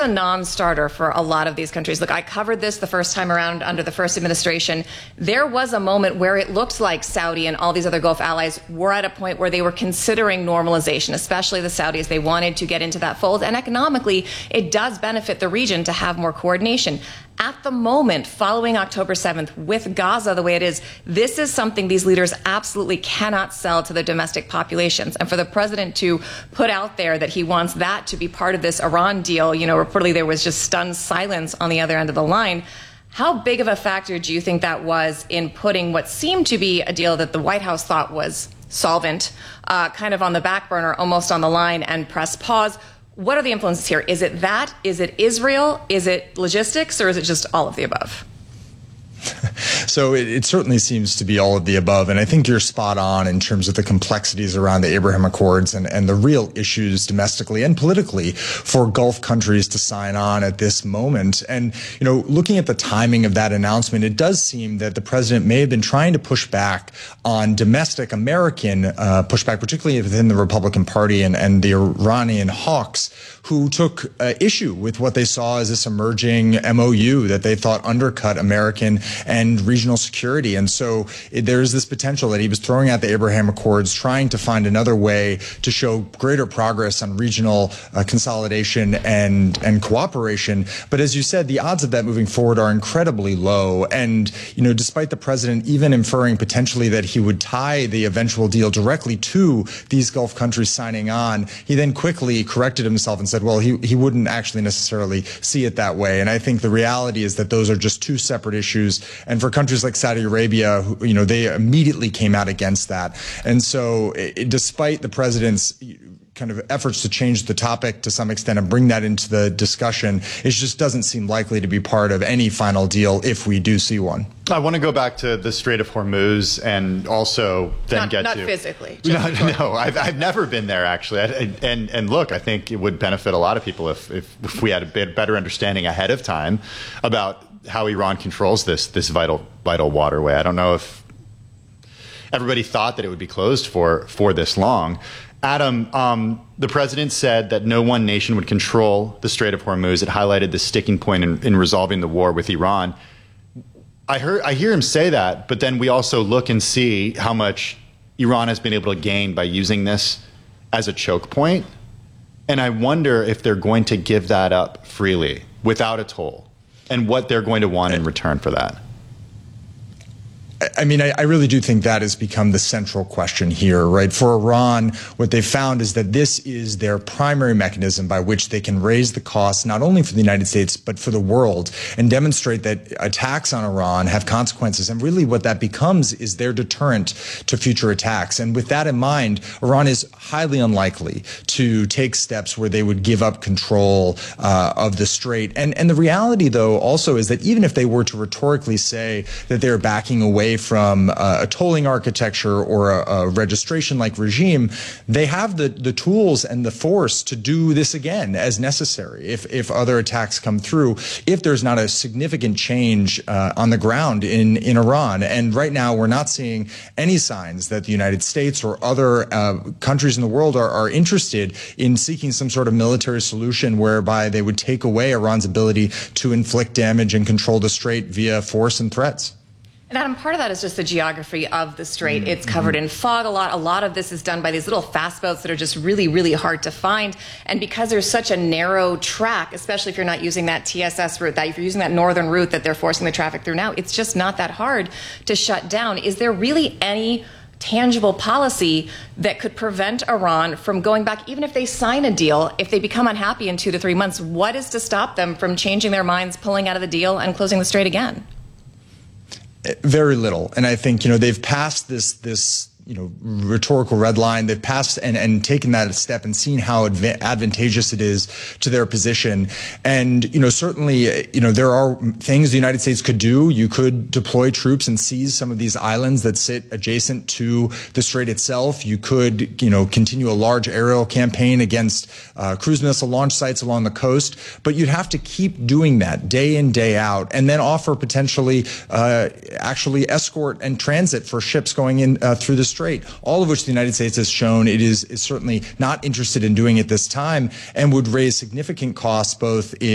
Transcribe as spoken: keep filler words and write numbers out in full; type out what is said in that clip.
a non-starter for a lot of these countries. Look, I covered this the first time around under the first administration. There was a moment where it looked like Saudi and all these other Gulf allies were at a point where they were considering normalization, especially the Saudis. They wanted to get into that fold. And economically, it does benefit the region to have more coordination. At the moment, following October seventh, with Gaza the way it is, this is something these leaders absolutely cannot sell to their domestic populations. And for the president to put out there that he wants that to be part of this Iran deal, you know, reportedly there was just stunned silence on the other end of the line. How big of a factor do you think that was in putting what seemed to be a deal that the White House thought was solvent, uh, kind of on the back burner, almost on the line, and press pause? What are the influences here? Is it that? Is it Israel? Is it logistics? Or is it just all of the above? So it, it certainly seems to be all of the above. And I think you're spot on in terms of the complexities around the Abraham Accords and, and the real issues domestically and politically for Gulf countries to sign on at this moment. And, you know, looking at the timing of that announcement, it does seem that the president may have been trying to push back on domestic American uh, pushback, particularly within the Republican Party and, and the Iranian hawks, who took uh, issue with what they saw as this emerging M O U that they thought undercut American and regional security. And so it, there's this potential that he was throwing out the Abraham Accords, trying to find another way to show greater progress on regional uh, consolidation and, and cooperation. But as you said, the odds of that moving forward are incredibly low. And, you know, despite the president even inferring potentially that he would tie the eventual deal directly to these Gulf countries signing on, he then quickly corrected himself and said, well, he, he wouldn't actually necessarily see it that way. And I think the reality is that those are just two separate issues. And for countries like Saudi Arabia, who, you know, they immediately came out against that. And so it, despite the president's kind of efforts to change the topic to some extent and bring that into the discussion, it just doesn't seem likely to be part of any final deal if we do see one. I want to go back to the Strait of Hormuz and also then not, get not to... Not physically. No, no, I've, I've never been there, actually. I, and, and look, I think it would benefit a lot of people if, if, if we had a bit better understanding ahead of time about how Iran controls this, this vital, vital waterway. I don't know if everybody thought that it would be closed for, for this long. Adam, um, the president said that no one nation would control the Strait of Hormuz. It highlighted the sticking point in, in resolving the war with Iran. I heard, I hear him say that, but then we also look and see how much Iran has been able to gain by using this as a choke point. And I wonder if they're going to give that up freely without a toll, and what they're going to want in return for that. I mean, I, I really do think that has become the central question here, right? For Iran, what they found is that this is their primary mechanism by which they can raise the costs, not only for the United States, but for the world, and demonstrate that attacks on Iran have consequences. And really what that becomes is their deterrent to future attacks. And with that in mind, Iran is highly unlikely to take steps where they would give up control uh, of the strait. And, and the reality, though, also is that even if they were to rhetorically say that they're backing away from uh, a tolling architecture or a, a registration-like regime, they have the, the tools and the force to do this again as necessary if, if other attacks come through, if there's not a significant change uh, on the ground in, in Iran. And right now, we're not seeing any signs that the United States or other uh, countries in the world are, are interested in seeking some sort of military solution whereby they would take away Iran's ability to inflict damage and control the strait via force and threats. And Adam, part of that is just the geography of the strait. Mm-hmm. It's covered in fog a lot. A lot of this is done by these little fast boats that are just really, really hard to find. And because there's such a narrow track, especially if you're not using that T S S route, that if you're using that northern route that they're forcing the traffic through now, it's just not that hard to shut down. Is there really any tangible policy that could prevent Iran from going back, even if they sign a deal, if they become unhappy in two to three months? What is to stop them from changing their minds, pulling out of the deal, and closing the strait again? Very little. And I think, you know, they've passed this, this, you know, rhetorical red line. They've passed and, and taken that a step and seen how adva advantageous it is to their position. And, you know, certainly, you know, there are things the United States could do. You could deploy troops and seize some of these islands that sit adjacent to the strait itself. You could, you know, continue a large aerial campaign against uh, cruise missile launch sites along the coast. But you'd have to keep doing that day in, day out, and then offer potentially uh, actually escort and transit for ships going in uh, through the strait. All of which the United States has shown it is, is certainly not interested in doing at this time, and would raise significant costs both in